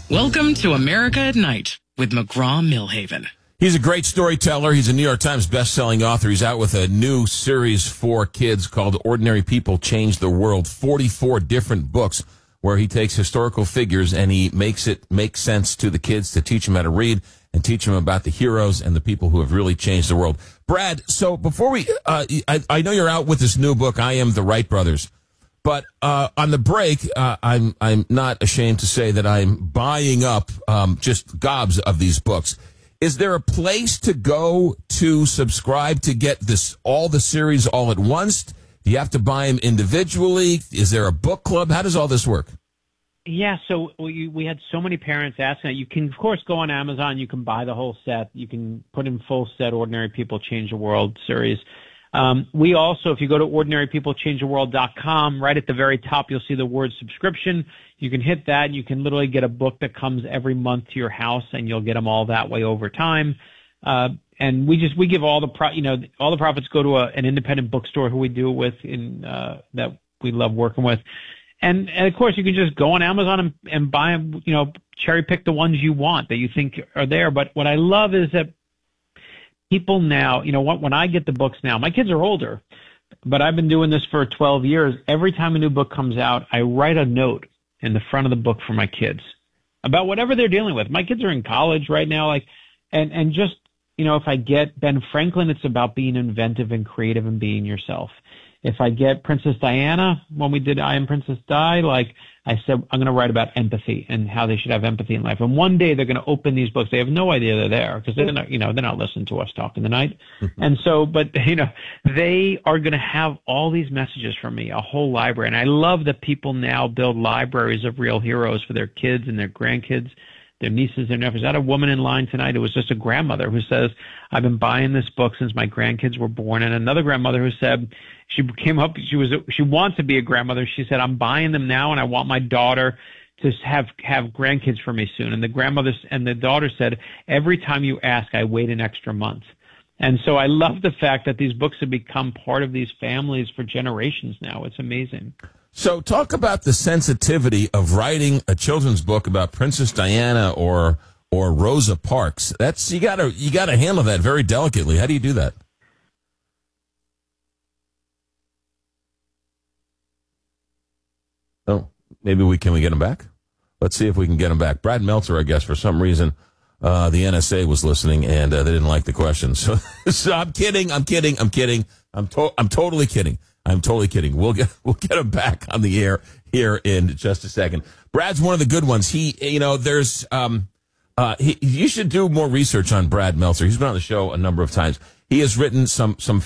Welcome to America at Night with McGraw-Millhaven. He's a great storyteller. He's a New York Times best-selling author. He's out with a new series for kids called Ordinary People Change the World. 44 different books where he takes historical figures and he makes it make sense to the kids to teach them how to read and teach them about the heroes and the people who have really changed the world. Brad, so before we, I know you're out with this new book, I Am the Wright Brothers. But on the break, I'm not ashamed to say that I'm buying up just gobs of these books. Is there a place to go to subscribe to get all the series all at once? Do you have to buy them individually? Is there a book club? How does all this work? Yeah, so we had so many parents asking that. You can, of course, go on Amazon. You can buy the whole set. You can put in full set Ordinary People Change the World series. We also, if you go to ordinarypeoplechangetheworld.com, right at the very top, you'll see the word subscription. You can hit that. You can literally get a book that comes every month to your house, and you'll get them all that way over time. And we give all all the profits go to an independent bookstore who we do it with that we love working with. And of course, you can just go on Amazon and buy them, cherry pick the ones you want that you think are there. But what I love is that people now, when I get the books now, my kids are older, but I've been doing this for 12 years. Every time a new book comes out, I write a note in the front of the book for my kids about whatever they're dealing with. My kids are in college right now, and just, if I get Ben Franklin, it's about being inventive and creative and being yourself. If I get Princess Diana, when we did I Am Princess Di, I said, I'm going to write about empathy and how they should have empathy in life. And one day they're going to open these books. They have no idea they're there because they're not listening to us talk in the night. And so, but they are going to have all these messages from me, a whole library. And I love that people now build libraries of real heroes for their kids and their grandkids, their nieces, their nephews. I had a woman in line tonight. It was just a grandmother who says, I've been buying this book since my grandkids were born. And another grandmother who said she wants to be a grandmother. She said, I'm buying them now and I want my daughter to have grandkids for me soon. And the grandmother and the daughter said, every time you ask, I wait an extra month. And so I love the fact that these books have become part of these families for generations now. It's amazing. So talk about the sensitivity of writing a children's book about Princess Diana or Rosa Parks. That's you gotta handle that very delicately. How do you do that? Oh, maybe we get him back? Let's see if we can get him back. Brad Meltzer, I guess, for some reason, the NSA was listening and they didn't like the question. So I'm kidding. I'm totally kidding. I'm totally kidding. We'll get him back on the air here in just a second. Brad's one of the good ones. You should do more research on Brad Meltzer. He's been on the show a number of times. He has written some